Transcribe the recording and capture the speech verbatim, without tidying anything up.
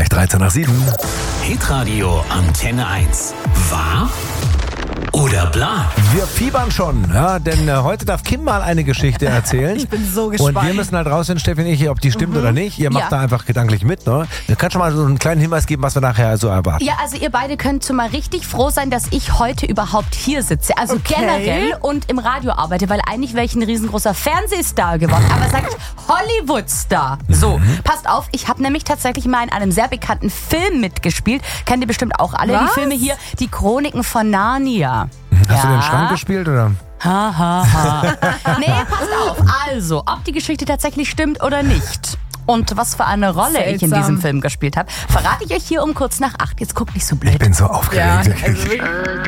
gleich dreizehn nach sieben. Hitradio Antenne eins. Wahr oder bla? Wir fiebern schon, ja, denn äh, heute darf Kim mal eine Geschichte erzählen. Ich bin so gespannt. Und wir müssen halt rausfinden, Steffi und ich, ob die stimmt Mhm. oder nicht. Ihr macht Ja. da einfach gedanklich mit, ne? Ihr könnt schon mal so einen kleinen Hinweis geben, was wir nachher so erwarten. Ja, also ihr beide könnt schon mal richtig froh sein, dass ich heute überhaupt hier sitze. Also Okay. generell und im Radio arbeite, weil eigentlich wäre ich ein riesengroßer Fernsehstar geworden. Aber sag ich Hollywood-Star. So, passt auf, ich habe nämlich tatsächlich mal in einem sehr bekannten Film mitgespielt. Kennt ihr bestimmt auch alle, Was? die Filme hier. Die Chroniken von Narnia. Hast ja. du den Schrank gespielt, oder? Ha, ha, ha. Nee, passt auf. Also, ob die Geschichte tatsächlich stimmt oder nicht. Und was für eine Rolle ich in Seltsam. diesem Film gespielt habe, verrate ich euch hier um kurz nach acht. Jetzt guckt nicht so blöd. Ich bin so aufgeregt. Ja, wirklich. also wirklich.